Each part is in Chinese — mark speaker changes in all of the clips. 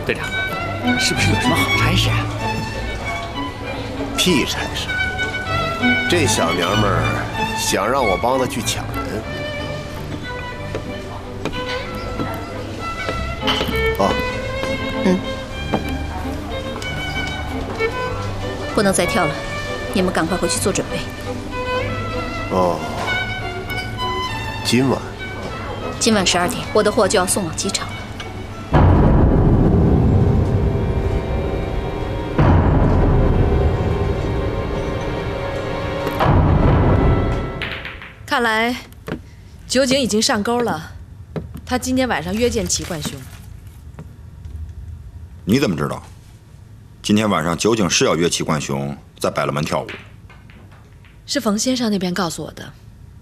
Speaker 1: 队长，是不是有什么好差事啊？
Speaker 2: 屁差事！这小娘们儿想让我帮她去抢人。哦，
Speaker 3: 不能再跳了，你们赶快回去做准备。
Speaker 2: 哦，今晚
Speaker 3: 12点，我的货就要送往机场了。
Speaker 4: 看来酒井已经上钩了，他今天晚上约见齐冠兄。
Speaker 5: 你怎么知道？今天晚上酒井是要约齐冠兄在百乐门跳舞。
Speaker 4: 是冯先生那边告诉我的。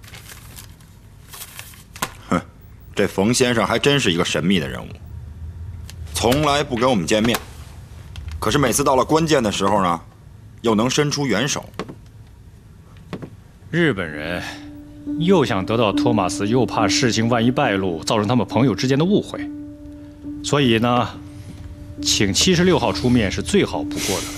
Speaker 5: 哼，这冯先生还真是一个神秘的人物，从来不跟我们见面，可是每次到了关键的时候呢，又能伸出援手。
Speaker 1: 日本人又想得到托马斯，又怕事情万一败露，造成他们朋友之间的误会，所以呢，请76号出面是最好不过的。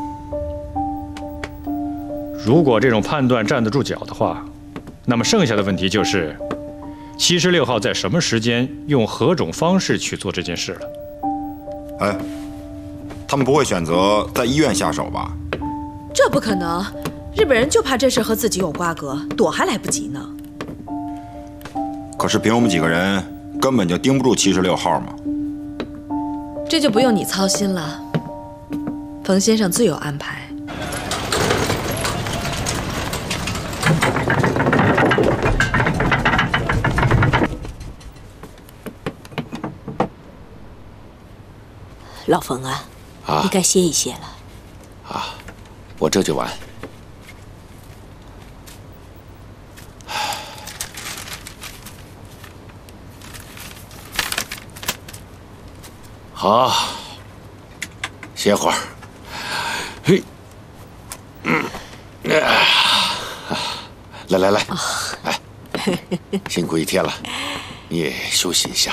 Speaker 1: 如果这种判断站得住脚的话，那么剩下的问题就是76号在什么时间用何种方式去做这件事了。
Speaker 5: 哎，他们不会选择在医院下手吧？
Speaker 4: 这不可能，日本人就怕这事和自己有瓜葛，躲还来不及呢。
Speaker 5: 可是凭我们几个人根本就盯不住76号嘛。
Speaker 4: 这就不用你操心了，冯先生自有安排。
Speaker 6: 老冯啊，你该歇一歇了。
Speaker 7: 啊，我这就完。好，歇会儿。嘿，来来来，哎，辛苦一天了，你也休息一下。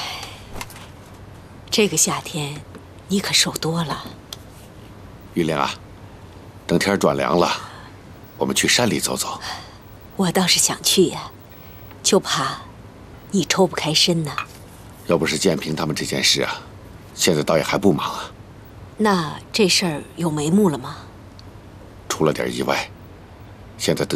Speaker 6: 这个夏天，你可瘦多了。
Speaker 7: 玉玲啊，等天转凉了，我们去山里走走。
Speaker 6: 我倒是想去呀，就怕你抽不开身呢。
Speaker 7: 要不是建平他们这件事啊，现在倒也还不忙啊。
Speaker 6: 那这事儿有眉目了吗？
Speaker 7: 出了点意外，现在得